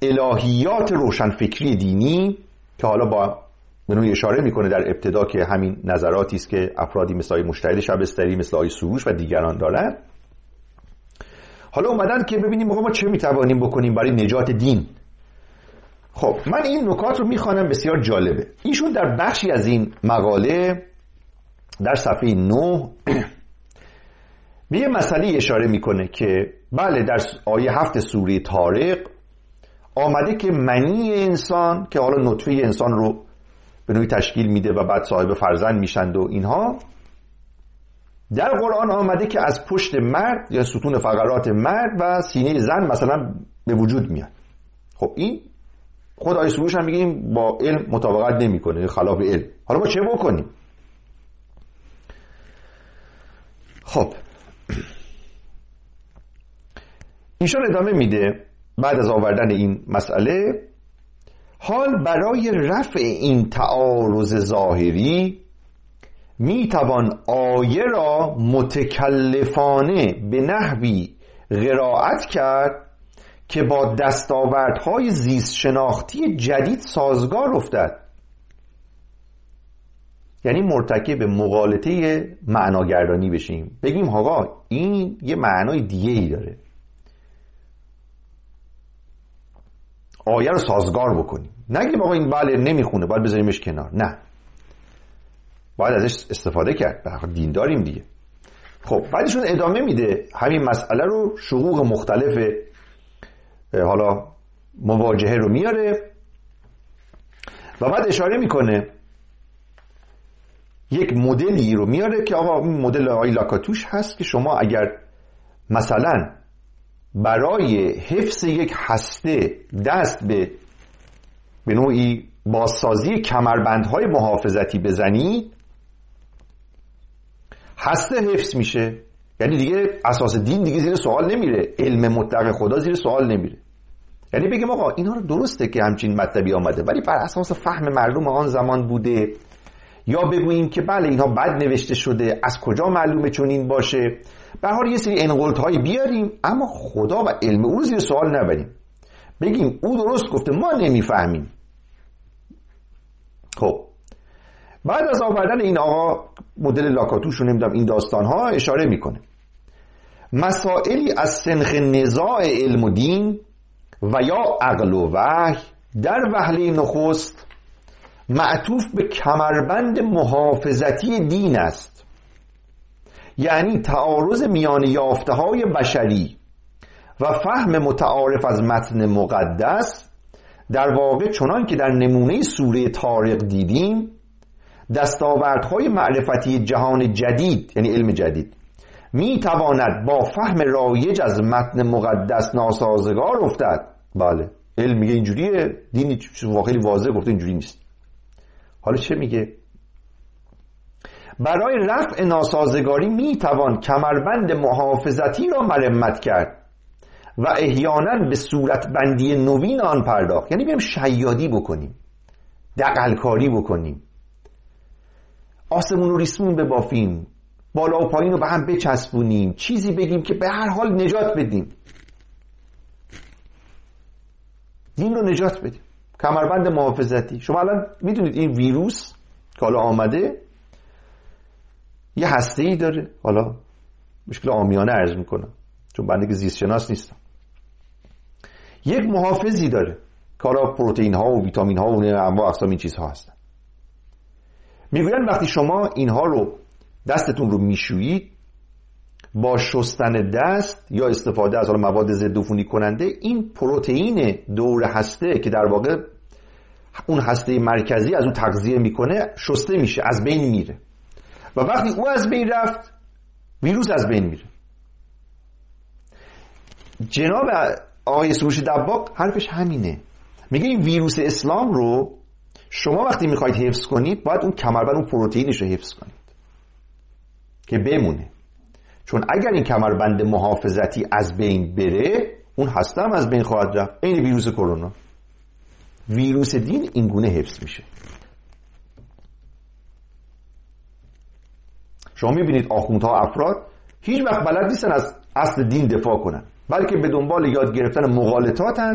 الهیات روشنفکری دینی که حالا با به نوعی اشاره میکنه در ابتدا که همین نظراتی است که افرادی مثل آقای مجتهد شبستری، مثل آقای سروش و دیگران دارن. حالا اومدن که ببینیم ما چه میتوانیم بکنیم برای نجات دین. خب من این نکات رو میخوانم، بسیار جالبه. ایشون در بخشی از این مقاله در صفحه 9 به یه مسئله اشاره میکنه که بله در آیه 7 سوره طارق آمده که منی انسان که حالا نطفه انسان رو به نوعی تشکیل میده و بعد صاحب فرزند میشند و اینها، در قرآن آمده که از پشت مرد یا ستون فقرات مرد و سینه زن مثلا به وجود میاد. خب این خود آیه سروش هم میگیم با علم مطابقت نمیکنه، خلاف علم. حالا ما چه بکنیم؟ خب ایشان ادامه میده بعد از آوردن این مسئله: حال برای رفع این تعارض ظاهری میتوان آیه را متکلفانه به نحوی قرائت کرد که با دستاوردهای زیست شناختی جدید سازگار افتد. یعنی مرتکب مغالطه معناگردانی بشیم، بگیم آقا این یه معنای دیگه ای داره، آیه رو سازگار بکنیم. نگیم آقا این بله نمیخونه باید بذاریمش کنار، نه، باید ازش استفاده کرد، به هر دین داریم دیگه. خب بعدشون ادامه میده همین مسئله رو، شقوق مختلف حالا مواجهه رو میاره و بعد اشاره میکنه یک مدلی رو میاره که آقا این مدل آقای لاکاتوش هست که شما اگر مثلا برای حفظ یک هسته دست به نوعی بازسازی کمربندهای محافظتی بزنید، هسته حفظ میشه. یعنی دیگه اساس دین دیگه زیر سوال نمیره، علم مطلق خدا زیر سوال نمیره. یعنی بگیم آقا اینا رو درسته که همچین مطلبی آمده ولی بر اساس فهم مردم آن زمان بوده، یا بگوییم که بله اینها بد نوشته شده، از کجا معلومه چون این باشه. به هر حال یه سری انقلت‌هایی بیاریم اما خدا و علم او رو زیر سوال نبریم، بگیم او درست گفته ما نمیفهمیم. خب بعد از آوردن این آقا مدل لاکاتوش رو نمیدونم این داستان‌ها اشاره میکنه مسائلی از سنخ نزاع علم و دین و یا عقل و وحی در وهله نخست معطوف به کمربند محافظتی دین است. یعنی تعارض میان یافته‌های بشری و فهم متعارف از متن مقدس در واقع چنان که در نمونه سوره طارق دیدیم دستاوردهای معرفتی جهان جدید یعنی علم جدید می تواند با فهم رایج از متن مقدس ناسازگار افتد. بله علم میگه اینجوریه، دین خیلی واضح گفته اینجوری نیست. حالا چه میگه؟ برای رفع ناسازگاری می توان کمربند محافظتی را مرمت کرد و احیانا به صورت بندی نوین آن پرداخت. یعنی بریم شیادی بکنیم، دغل‌کاری بکنیم، آسمون و ریسمون ببافیم، بالا و پایین رو به هم بچسبونیم، چیزی بگیم که به هر حال نجات بدیم، دین رو نجات بدیم. کمربند محافظتی. شما الان میدونید این ویروس که حالا آمده یه هسته‌ای داره، حالا مشکل عامیانه عرض میکنم چون بنده که زیست شناس نیستم، یک محافظی داره که حالا پروتئین ها و ویتامین ها و انواع اقسام این چیزها هستن. میگوین وقتی شما اینها رو دستتون رو میشویید با شستن دست یا استفاده از مواد ضد عفونی کننده، این پروتئین دور هسته که در واقع اون هسته مرکزی از اون تغذیه میکنه شسته میشه، از بین میره و وقتی او از بین رفت ویروس از بین میره. جناب آقای سروش دباغ حرفش همینه، میگه این ویروس اسلام رو شما وقتی میخواید حفظ کنید باید اون کمربند اون پروتئینش رو حفظ کنید که بمونه، چون اگر این کمربند محافظتی از بین بره اون هسته هم از بین خواهد رفت. این ویروس کرونا، ویروس دین این گونه حفظ میشه. شما میبینید آخوندها افراد هیچ وقت بلد نیستن از اصل دین دفاع کنن، بلکه به دنبال یاد گرفتن مغالطات